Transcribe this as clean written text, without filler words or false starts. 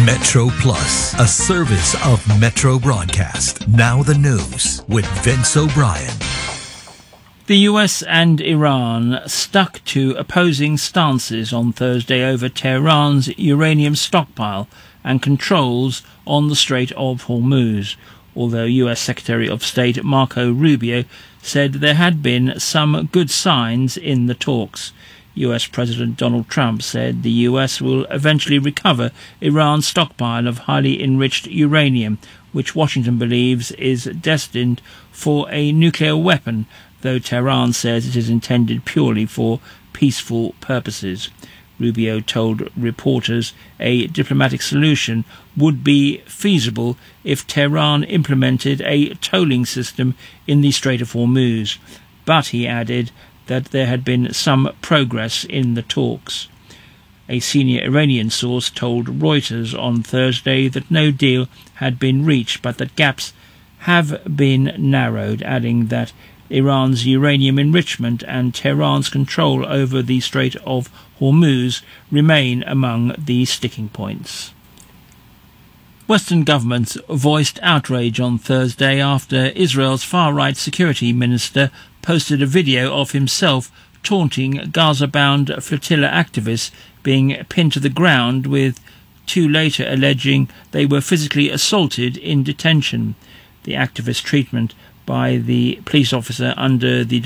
Metro Plus, a service of Metro Broadcast. Now the news with Vince O'Brien. The US and Iran stuck to opposing stances on Thursday over Tehran's uranium stockpile and controls on the Strait of Hormuz, although US Secretary of State Marco Rubio said there had been some good signs in the talks. US President Donald Trump said the US will eventually recover Iran's stockpile of highly enriched uranium, which Washington believes is destined for a nuclear weapon, though Tehran says it is intended purely for peaceful purposes. Rubio told reporters a diplomatic solution would be feasible if Tehran implemented a tolling system in the Strait of Hormuz, but he added that there had been some progress in the talks. A senior Iranian source told Reuters on Thursday that no deal had been reached, but that gaps have been narrowed, adding that Iran's uranium enrichment and Tehran's control over the Strait of Hormuz remain among the sticking points. Western governments voiced outrage on Thursday after Israel's far-right security minister posted a video of himself taunting Gaza-bound flotilla activists being pinned to the ground, with two later alleging they were physically assaulted in detention. The activist treatment by the police officer under the